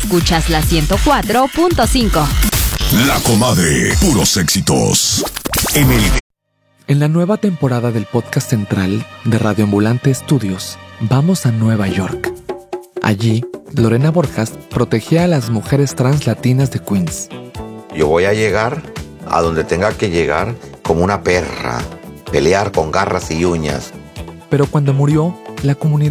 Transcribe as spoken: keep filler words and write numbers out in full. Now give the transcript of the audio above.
Escuchas la ciento cuatro punto cinco. La Comadre, puros éxitos. En el... En la nueva temporada del podcast central de Radio Ambulante Estudios, vamos a Nueva York. Allí, Lorena Borjas protegía a las mujeres trans latinas de Queens. Yo voy a llegar a donde tenga que llegar como una perra, pelear con garras y uñas. Pero cuando murió, la comunidad